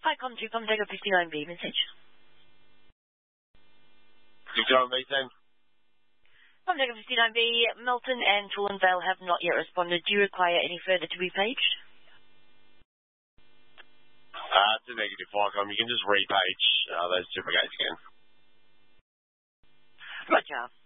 Hi, Com2, Comtaker 59B, message. 59B, same. Comtaker 59B, Milton and Thornvale have not yet responded. Do you require any further to be paged? It's a negative, Flycom. You can just repage those two brigades again. Roger.